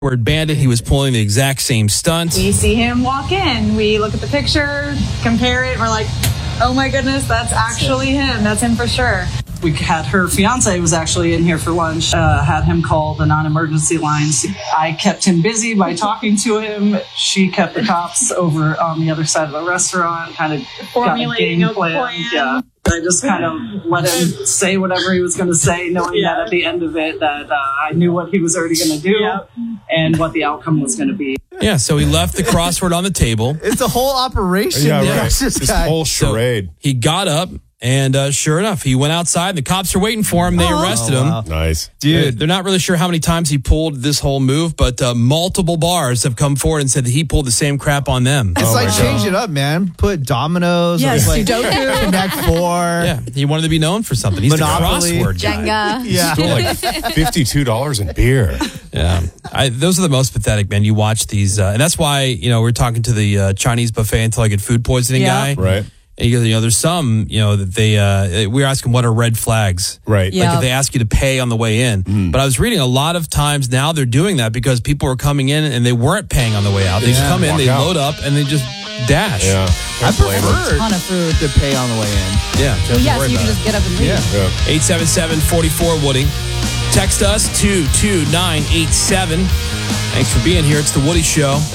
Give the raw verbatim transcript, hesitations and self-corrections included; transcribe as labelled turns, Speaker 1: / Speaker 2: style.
Speaker 1: Word Bandit. He was pulling the exact same stunt.
Speaker 2: We see him walk in. We look at the picture, compare it. And we're like, oh my goodness, that's actually him. That's him for sure.
Speaker 3: We had her fiance was actually in here for lunch, uh, had him call the non-emergency lines. I kept him busy by talking to him. She kept the cops over on the other side of the restaurant, kind of
Speaker 2: formulating a plan.
Speaker 3: plan. Yeah. I just kind of let him say whatever he was going to say, knowing yeah. that at the end of it that uh, I knew what he was already going to do yeah. and what the outcome was going to be.
Speaker 1: Yeah, so he left the crossword on the table.
Speaker 4: It's a whole operation.
Speaker 5: Yeah,
Speaker 4: yeah.
Speaker 5: right. This, this whole charade.
Speaker 1: So he got up. And uh, sure enough, he went outside. The cops are waiting for him. They oh, arrested
Speaker 4: oh, wow.
Speaker 1: him.
Speaker 5: Nice.
Speaker 1: Dude, they're not really sure how many times he pulled this whole move, but uh, multiple bars have come forward and said that he pulled the same crap on them.
Speaker 4: It's
Speaker 5: oh
Speaker 4: like change it up, man. Put dominoes.
Speaker 2: Yes,
Speaker 4: like
Speaker 2: Sudoku.
Speaker 4: Connect Four.
Speaker 1: Yeah, he wanted to be known for something. He's
Speaker 4: Monopoly.
Speaker 1: the crossword guy.
Speaker 6: Jenga.
Speaker 4: Yeah.
Speaker 5: Stole like fifty-two dollars in beer.
Speaker 1: Yeah, I, those are the most pathetic, man. You watch these, uh, and that's why, you know, we're talking to the uh, Chinese buffet until I get food poisoning
Speaker 2: yeah.
Speaker 1: guy.
Speaker 5: Right.
Speaker 1: And you know, there's some, you know, that they, uh, we were asking what are red flags.
Speaker 5: Right.
Speaker 2: Yeah.
Speaker 1: Like if they ask you to pay on the way in.
Speaker 5: Mm.
Speaker 1: But I was reading a lot of times now they're doing that because people are coming in and they weren't paying on the way out. They just
Speaker 4: Yeah.
Speaker 1: come in,
Speaker 5: Walk
Speaker 1: they
Speaker 5: out.
Speaker 1: load up, and they just dash.
Speaker 5: Yeah.
Speaker 4: I
Speaker 5: Don't blame him.
Speaker 4: prefer
Speaker 2: Ton of food.
Speaker 4: to pay on the way in.
Speaker 1: Yeah.
Speaker 6: Well, yeah, so you can just get up and leave.
Speaker 4: Yeah.
Speaker 5: Yeah.
Speaker 1: eight seven seven, four four, Woody. Text us to two two nine eight seven. Thanks for being here. It's The Woody Show.